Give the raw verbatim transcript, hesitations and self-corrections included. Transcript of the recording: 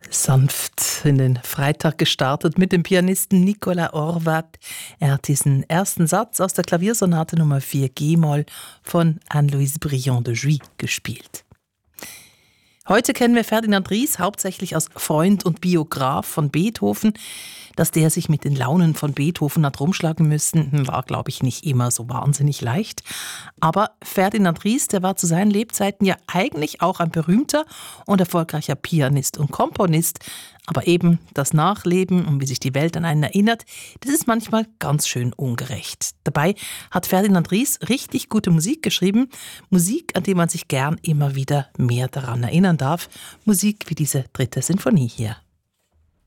Sanft in den Freitag gestartet mit dem Pianisten Nicolas Horvath. Er hat diesen ersten Satz aus der Klaviersonate Nummer vier G-Moll von Anne-Louise Briand de Jouy gespielt. Heute kennen wir Ferdinand Ries hauptsächlich als Freund und Biograf von Beethoven. Dass der sich mit den Launen von Beethoven hat rumschlagen müssen, war, glaube ich, nicht immer so wahnsinnig leicht. Aber Ferdinand Ries, der war zu seinen Lebzeiten ja eigentlich auch ein berühmter und erfolgreicher Pianist und Komponist. Aber eben das Nachleben und wie sich die Welt an einen erinnert, das ist manchmal ganz schön ungerecht. Dabei hat Ferdinand Ries richtig gute Musik geschrieben. Musik, an die man sich gern immer wieder mehr daran erinnern darf. Musik wie diese dritte Sinfonie hier.